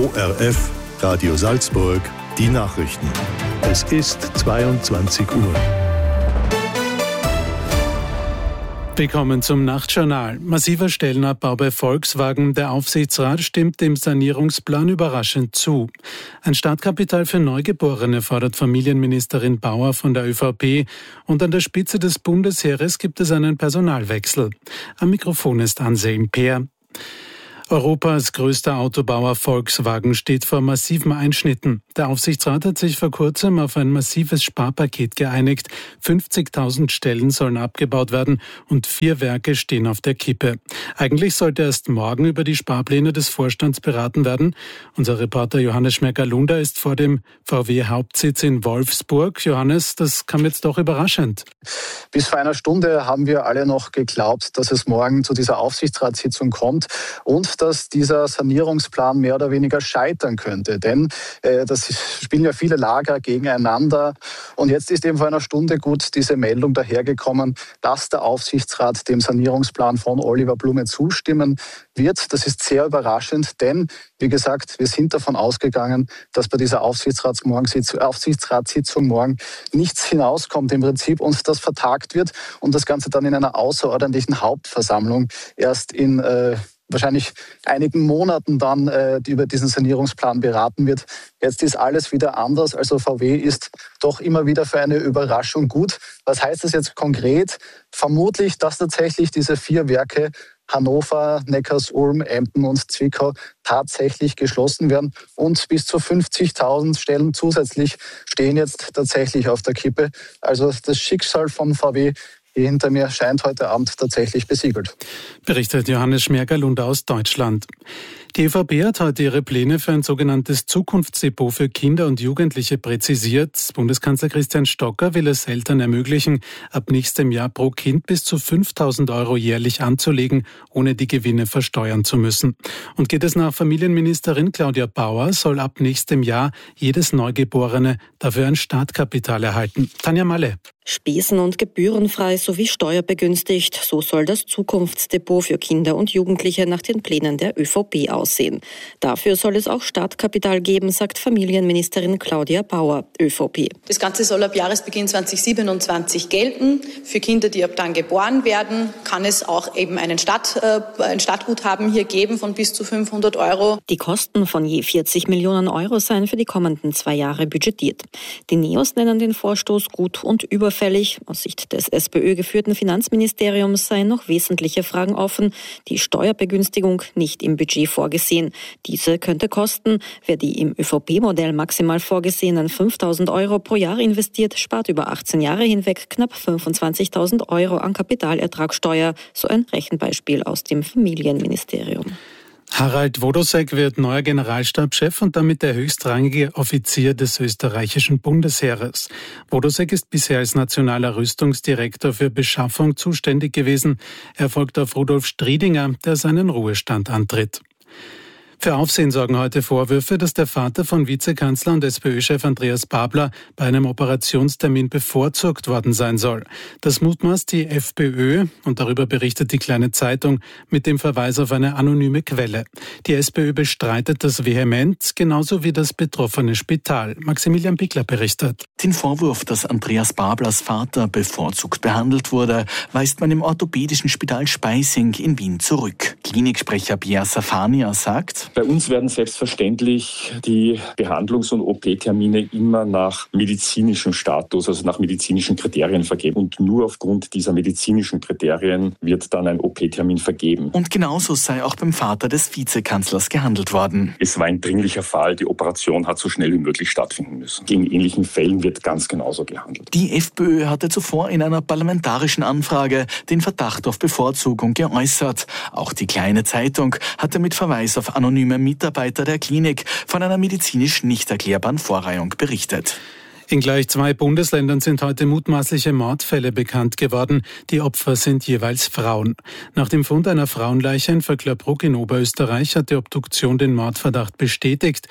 ORF, Radio Salzburg, die Nachrichten. Es ist 22 Uhr. Willkommen zum Nachtjournal. Massiver Stellenabbau bei Volkswagen. Der Aufsichtsrat stimmt dem Sanierungsplan überraschend zu. Ein Startkapital für Neugeborene fordert Familienministerin Bauer von der ÖVP. Und an der Spitze des Bundesheeres gibt es einen Personalwechsel. Am Mikrofon ist Anselm Peer. Europas größter Autobauer Volkswagen steht vor massiven Einschnitten. Der Aufsichtsrat hat sich vor kurzem auf ein massives Sparpaket geeinigt. 50.000 Stellen sollen abgebaut werden und 4 Werke stehen auf der Kippe. Eigentlich sollte erst morgen über die Sparpläne des Vorstands beraten werden. Unser Reporter Johannes Schmerger-Lunda ist vor dem VW-Hauptsitz in Wolfsburg. Johannes, das kam jetzt doch überraschend. Bis vor einer Stunde haben wir alle noch geglaubt, dass es morgen zu dieser Aufsichtsratssitzung kommt und dass dieser Sanierungsplan mehr oder weniger scheitern könnte. Denn das spielen ja viele Lager gegeneinander. Und jetzt ist eben vor einer Stunde gut diese Meldung dahergekommen, dass der Aufsichtsrat dem Sanierungsplan von Oliver Blume zustimmen wird. Das ist sehr überraschend, denn, wie gesagt, wir sind davon ausgegangen, dass bei dieser Aufsichtsratssitzung morgen nichts hinauskommt im Prinzip und das vertagt wird und das Ganze dann in einer außerordentlichen Hauptversammlung erst in wahrscheinlich einigen Monaten dann über diesen Sanierungsplan beraten wird. Jetzt ist alles wieder anders. Also VW ist doch immer wieder für eine Überraschung gut. Was heißt das jetzt konkret? Vermutlich, dass tatsächlich diese 4 Werke Hannover, Neckarsulm, Emden und Zwickau tatsächlich geschlossen werden und bis zu 50.000 Stellen zusätzlich stehen jetzt tatsächlich auf der Kippe. Also das Schicksal von VW hier hinter mir scheint heute Abend tatsächlich besiegelt. Berichtet Johannes Schmerger-Lunda aus Deutschland. Die ÖVP hat heute ihre Pläne für ein sogenanntes Zukunftsdepot für Kinder und Jugendliche präzisiert. Bundeskanzler Christian Stocker will es Eltern ermöglichen, ab nächstem Jahr pro Kind bis zu 5.000 € jährlich anzulegen, ohne die Gewinne versteuern zu müssen. Und geht es nach Familienministerin Claudia Bauer, soll ab nächstem Jahr jedes Neugeborene dafür ein Startkapital erhalten. Tanja Malle. Spesen- und gebührenfrei sowie steuerbegünstigt. So soll das Zukunftsdepot für Kinder und Jugendliche nach den Plänen der ÖVP aussehen. Dafür soll es auch Startkapital geben, sagt Familienministerin Claudia Bauer, ÖVP. Das Ganze soll ab Jahresbeginn 2027 gelten. Für Kinder, die ab dann geboren werden, kann es auch eben ein Startguthaben hier geben von bis zu 500 €. Die Kosten von je 40 Millionen € seien für die kommenden 2 Jahre budgetiert. Die Neos nennen den Vorstoß gut und überfällig. Aus Sicht des SPÖ-geführten Finanzministeriums seien noch wesentliche Fragen offen. Die Steuerbegünstigung nicht im Budget vorgesehen. Diese könnte kosten. Wer die im ÖVP-Modell maximal vorgesehenen 5.000 € pro Jahr investiert, spart über 18 Jahre hinweg knapp 25.000 € an Kapitalertragssteuer. So ein Rechenbeispiel aus dem Familienministerium. Harald Wodosek wird neuer Generalstabschef und damit der höchstrangige Offizier des österreichischen Bundesheeres. Wodosek ist bisher als nationaler Rüstungsdirektor für Beschaffung zuständig gewesen. Er folgt auf Rudolf Striedinger, der seinen Ruhestand antritt. Für Aufsehen sorgen heute Vorwürfe, dass der Vater von Vizekanzler und SPÖ-Chef Andreas Babler bei einem Operationstermin bevorzugt worden sein soll. Das mutmaßt die FPÖ und darüber berichtet die Kleine Zeitung mit dem Verweis auf eine anonyme Quelle. Die SPÖ bestreitet das vehement, genauso wie das betroffene Spital. Maximilian Pickler berichtet. Den Vorwurf, dass Andreas Bablers Vater bevorzugt behandelt wurde, weist man im orthopädischen Spital Speising in Wien zurück. Kliniksprecher Pierre Safania sagt: Bei uns werden selbstverständlich die Behandlungs- und OP-Termine immer nach medizinischem Status, also nach medizinischen Kriterien vergeben. Und nur aufgrund dieser medizinischen Kriterien wird dann ein OP-Termin vergeben. Und genauso sei auch beim Vater des Vizekanzlers gehandelt worden. Es war ein dringlicher Fall. Die Operation hat so schnell wie möglich stattfinden müssen. In ähnlichen Fällen wird ganz genauso gehandelt. Die FPÖ hatte zuvor in einer parlamentarischen Anfrage den Verdacht auf Bevorzugung geäußert. Auch die Kleine Zeitung hatte mit Verweis auf anonyme Mitarbeiter der Klinik von einer medizinisch nicht erklärbaren Vorreihung berichtet. In gleich 2 Bundesländern sind heute mutmaßliche Mordfälle bekannt geworden. Die Opfer sind jeweils Frauen. Nach dem Fund einer Frauenleiche in Vöcklerbruck in Oberösterreich hat die Obduktion den Mordverdacht bestätigt.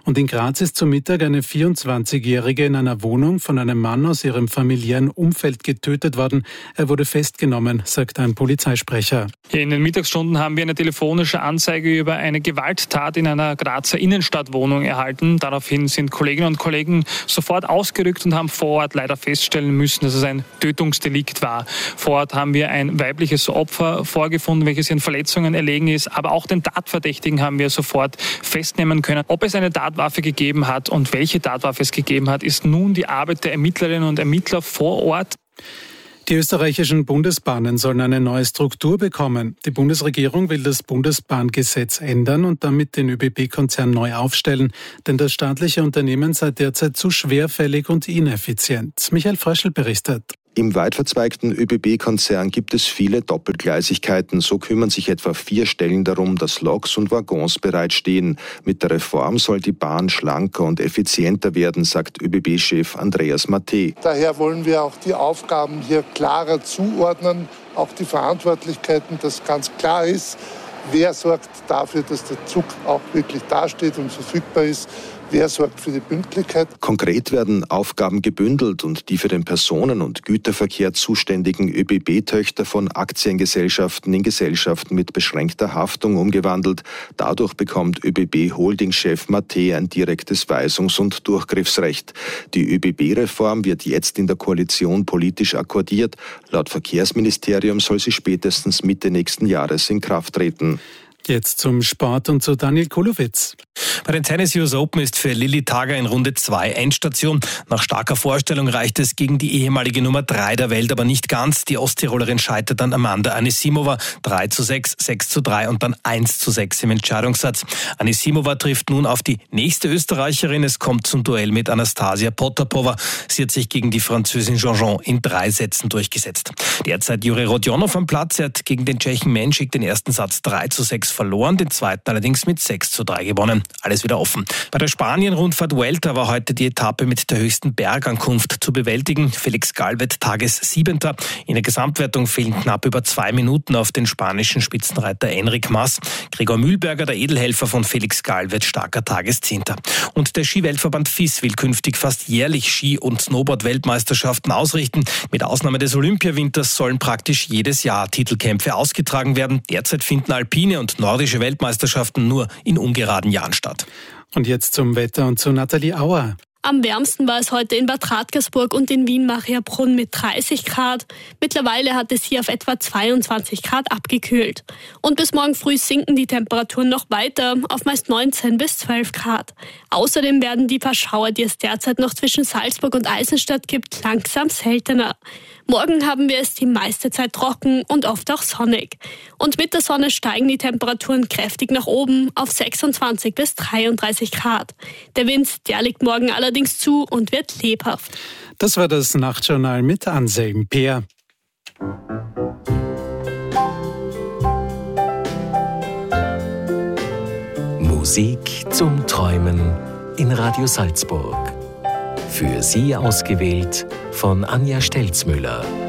Und in Graz ist zum Mittag eine 24-Jährige in einer Wohnung von einem Mann aus ihrem familiären Umfeld getötet worden. Er wurde festgenommen, sagt ein Polizeisprecher. In den Mittagsstunden haben wir eine telefonische Anzeige über eine Gewalttat in einer Grazer Innenstadtwohnung erhalten. Daraufhin sind Kolleginnen und Kollegen sofort ausgerückt und haben vor Ort leider feststellen müssen, dass es ein Tötungsdelikt war. Vor Ort haben wir ein weibliches Opfer vorgefunden, welches ihren Verletzungen erlegen ist. Aber auch den Tatverdächtigen haben wir sofort festnehmen können. Ob es eine Tatwaffe gegeben hat und welche Tatwaffe es gegeben hat, ist nun die Arbeit der Ermittlerinnen und Ermittler vor Ort. Die österreichischen Bundesbahnen sollen eine neue Struktur bekommen. Die Bundesregierung will das Bundesbahngesetz ändern und damit den ÖBB-Konzern neu aufstellen, denn das staatliche Unternehmen sei derzeit zu schwerfällig und ineffizient. Michael Fröschl berichtet. Im weit verzweigten ÖBB-Konzern gibt es viele Doppelgleisigkeiten. So kümmern sich etwa 4 Stellen darum, dass Loks und Waggons bereitstehen. Mit der Reform soll die Bahn schlanker und effizienter werden, sagt ÖBB-Chef Andreas Matte. Daher wollen wir auch die Aufgaben hier klarer zuordnen, auch die Verantwortlichkeiten, dass ganz klar ist, wer sorgt dafür, dass der Zug auch wirklich dasteht und verfügbar ist. Wer sorgt für die Pünktlichkeit? Konkret werden Aufgaben gebündelt und die für den Personen- und Güterverkehr zuständigen ÖBB-Töchter von Aktiengesellschaften in Gesellschaften mit beschränkter Haftung umgewandelt. Dadurch bekommt ÖBB-Holding-Chef Matte ein direktes Weisungs- und Durchgriffsrecht. Die ÖBB-Reform wird jetzt in der Koalition politisch akkordiert. Laut Verkehrsministerium soll sie spätestens Mitte nächsten Jahres in Kraft treten. Jetzt zum Sport und zu Daniel Kulowitz. Bei den Tennis US Open ist für Lilly Tager in Runde 2 Endstation. Nach starker Vorstellung reicht es gegen die ehemalige Nummer 3 der Welt, aber nicht ganz. Die Osttirolerin scheitert an Amanda Anisimova 3:6, 6:3 und dann 1:6 im Entscheidungssatz. Anisimova trifft nun auf die nächste Österreicherin. Es kommt zum Duell mit Anastasia Potapova. Sie hat sich gegen die Französin Jean-Jean in 3 Sätzen durchgesetzt. Derzeit Juri Rodionov am Platz. Er hat gegen den Tschechen Menschik den ersten Satz 3:6 verloren, den zweiten allerdings mit 6:3 gewonnen. Alles wieder offen. Bei der Spanien-Rundfahrt Vuelta war heute die Etappe mit der höchsten Bergankunft zu bewältigen. Felix Galvez Tages-7. In der Gesamtwertung fehlen knapp über 2 Minuten auf den spanischen Spitzenreiter Enric Mas. Gregor Mühlberger, der Edelhelfer von Felix Galvez, starker Tages-10. Und der Skiweltverband FIS will künftig fast jährlich Ski- und Snowboard-Weltmeisterschaften ausrichten. Mit Ausnahme des Olympiawinters sollen praktisch jedes Jahr Titelkämpfe ausgetragen werden. Derzeit finden alpine und nordische Weltmeisterschaften nur in ungeraden Jahren statt. Und jetzt zum Wetter und zu Nathalie Auer. Am wärmsten war es heute in Bad Radkersburg und in Wien-Mariabrunn mit 30 Grad. Mittlerweile hat es hier auf etwa 22 Grad abgekühlt. Und bis morgen früh sinken die Temperaturen noch weiter auf meist 19 bis 12 Grad. Außerdem werden die paar Schauer, die es derzeit noch zwischen Salzburg und Eisenstadt gibt, langsam seltener. Morgen haben wir es die meiste Zeit trocken und oft auch sonnig. Und mit der Sonne steigen die Temperaturen kräftig nach oben auf 26 bis 33 Grad. Der Wind, der liegt morgen allerdings zu und wird lebhaft. Das war das Nachtjournal mit Anselm Peer. Musik zum Träumen in Radio Salzburg. Für Sie ausgewählt von Anja Stelzmüller.